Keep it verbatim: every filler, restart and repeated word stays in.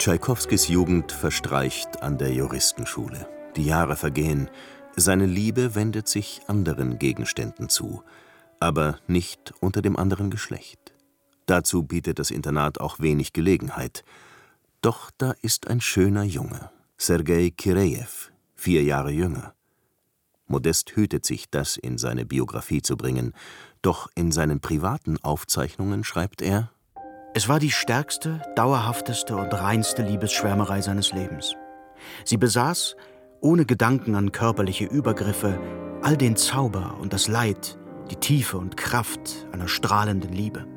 Tschaikowskis Jugend verstreicht an der Juristenschule. Die Jahre vergehen, seine Liebe wendet sich anderen Gegenständen zu, aber nicht unter dem anderen Geschlecht. Dazu bietet das Internat auch wenig Gelegenheit. Doch da ist ein schöner Junge, Sergei Kirejew, vier Jahre jünger. Modest hütet sich, das in seine Biografie zu bringen, doch in seinen privaten Aufzeichnungen schreibt er: Es war die stärkste, dauerhafteste und reinste Liebesschwärmerei seines Lebens. Sie besaß, ohne Gedanken an körperliche Übergriffe, all den Zauber und das Leid, die Tiefe und Kraft einer strahlenden Liebe.